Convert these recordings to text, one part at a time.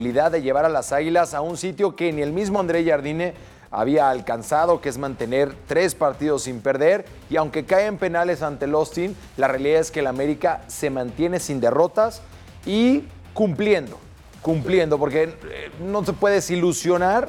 de llevar a las Águilas a un sitio que ni el mismo André Jardine había alcanzado, que es mantener 3 partidos sin perder, y aunque cae en penales ante el Austin, la realidad es que el América se mantiene sin derrotas y cumpliendo, porque no te puedes ilusionar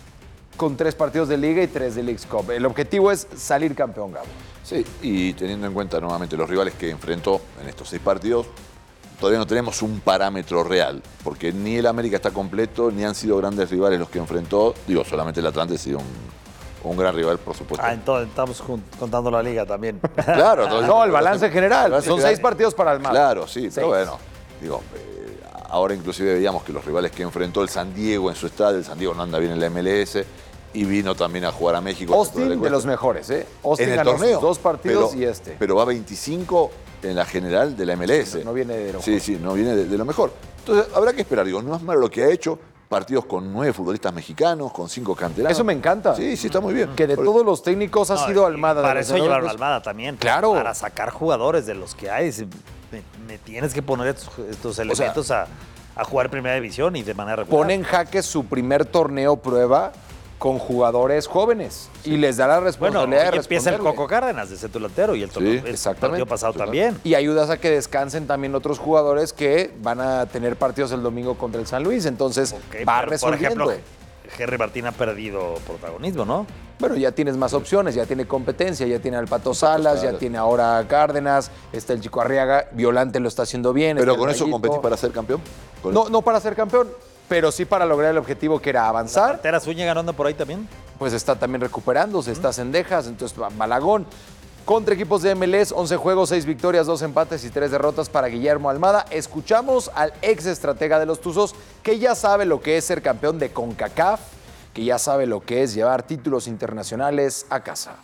con 3 partidos de Liga y 3 de Leagues Cup. El objetivo es salir campeón, Gabo. Sí, y teniendo en cuenta nuevamente los rivales que enfrentó en estos 6 partidos, todavía no tenemos un parámetro real, porque ni el América está completo, ni han sido grandes rivales los que enfrentó. Digo, solamente el Atlante ha sido un gran rival, por supuesto. Entonces estamos contando la Liga también. Claro. No, el balance general. Son 6 partidos para el mar. Claro, sí, 6. pero bueno, digo, ahora inclusive veíamos que los rivales que enfrentó el San Diego en su estadio, el San Diego no anda bien en la MLS, y vino también a jugar a México. Austin de los mejores, ¿eh? Austin en el ganó torneo. 2 partidos pero, y este. Pero va 25 en la general de la MLS. No viene de lo mejor. Sí, no viene de lo mejor. Entonces, habrá que esperar. Digo, no es malo lo que ha hecho. Partidos con 9 futbolistas mexicanos, con 5 canteranos. Eso me encanta. Sí, está muy bien. Que de todos los técnicos ha sido Almada. Para eso llevaron a Almada también. Claro. Para sacar jugadores de los que hay. Me tienes que poner estos elementos a jugar primera división y de manera regular. Pone en jaque su primer torneo prueba con jugadores jóvenes y les da la responsabilidad de empieza el responderle. Coco Cárdenas de centro delantero y el partido pasado también. Y ayudas a que descansen también otros jugadores que van a tener partidos el domingo contra el San Luis. Entonces va resolviendo. Por ejemplo, Henry Martín ha perdido protagonismo, ¿no? Bueno, ya tienes más opciones, ya tiene competencia, ya tiene al Pato Salas, ya tiene ahora a Cárdenas, está el Chico Arriaga, Violante lo está haciendo bien. ¿Pero con eso competís para ser campeón? No para ser campeón, pero sí para lograr el objetivo que era avanzar. ¿La Pantera Zúñiga no anda por ahí también? Pues está también recuperándose, está Cendejas, entonces Malagón. Contra equipos de MLS, 11 juegos, 6 victorias, 2 empates y 3 derrotas para Guillermo Almada. Escuchamos al ex estratega de los Tuzos, que ya sabe lo que es ser campeón de CONCACAF, que ya sabe lo que es llevar títulos internacionales a casa.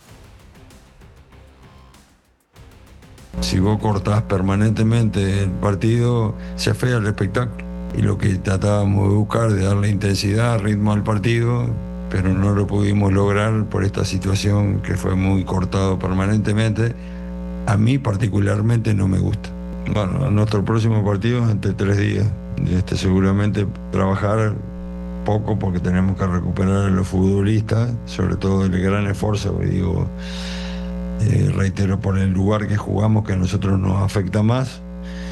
Si vos cortás permanentemente el partido, se afea el espectáculo. Y lo que tratábamos de buscar, de darle intensidad, ritmo al partido, pero no lo pudimos lograr por esta situación que fue muy cortado permanentemente. A mí particularmente no me gusta. Bueno, nuestro próximo partido es entre 3 días. Seguramente trabajar poco porque tenemos que recuperar a los futbolistas, sobre todo el gran esfuerzo, digo, reitero, por el lugar que jugamos, que a nosotros nos afecta más.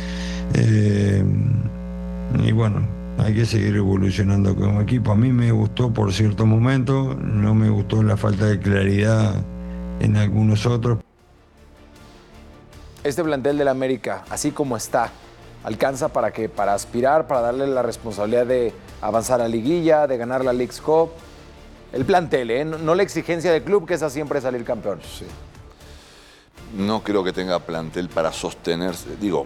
Y bueno, hay que seguir evolucionando como equipo. A mí me gustó por ciertos momentos, no me gustó la falta de claridad en algunos otros. Este plantel del América, así como está, alcanza para aspirar, para darle la responsabilidad de avanzar a liguilla, de ganar la Leagues Cup. El plantel, no la exigencia del club, que esa siempre es salir campeón. Sí. No creo que tenga plantel para sostenerse. Digo,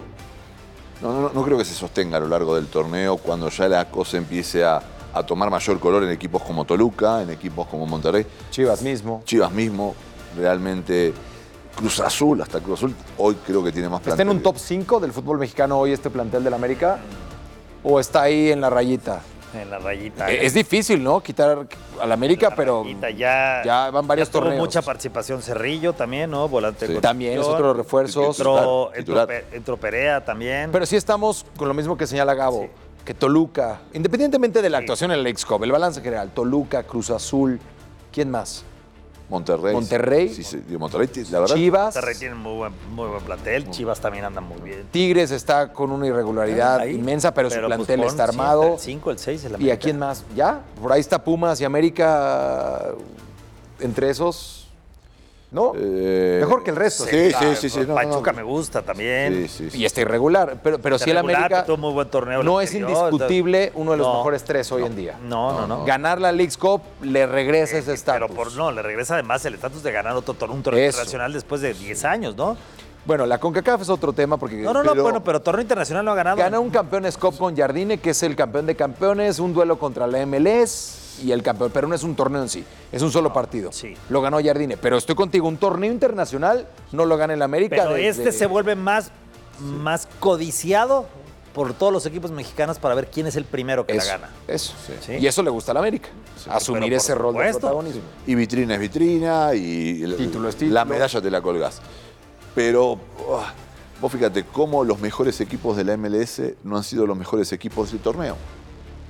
no creo que se sostenga a lo largo del torneo cuando ya la cosa empiece a tomar mayor color en equipos como Toluca, en equipos como Monterrey. Chivas mismo, realmente Cruz Azul, hasta Cruz Azul, hoy creo que tiene más plantel. ¿Está en un top 5 del fútbol mexicano hoy este plantel del América? ¿O está ahí en la rayita? En la rayita. Es difícil, ¿no? Quitar al América, pero ya van varios torneos. Tuvo mucha participación Cerrillo también, ¿no? Volante de también es otro de los refuerzos. Entró Perea también. Pero sí estamos con lo mismo que señala Gabo, que Toluca, independientemente de la actuación en el Leagues Cup, el balance general, Toluca, Cruz Azul, ¿quién más? Monterrey. Sí, Monterrey, la verdad. Chivas. Monterrey tiene muy buen plantel. Chivas también anda muy bien. Tigres está con una irregularidad inmensa, pero su plantel está armado. El 5, el 6, el América. ¿Y a quién más? ¿Ya? Por ahí está Pumas y América entre esos. ¿No? Mejor que el resto. Sí. Pachuca me gusta también. Sí. Y está irregular. Pero sí el América tuvo muy buen torneo. No es indiscutible uno de los mejores 3 hoy en día. No. Ganar la Leagues Cup le regresa ese estatus. Pero le regresa además el estatus de ganar un torneo internacional después de 10 años, ¿no? Bueno, la CONCACAF es otro tema porque... pero torneo internacional no ha ganado. Gana un Campeones Cup con Jardine, que es el campeón de campeones, un duelo contra la MLS y el campeón, pero no es un torneo en sí, es un solo partido. Sí. Lo ganó Jardine, pero estoy contigo, un torneo internacional no lo gana el América. Pero se vuelve más codiciado por todos los equipos mexicanos para ver quién es el primero que la gana. Eso. Sí. Y eso le gusta al América, asumir ese rol de protagonismo. Y vitrina es vitrina y título es título. La medalla te la colgás. Pero vos fíjate cómo los mejores equipos de la MLS no han sido los mejores equipos del torneo.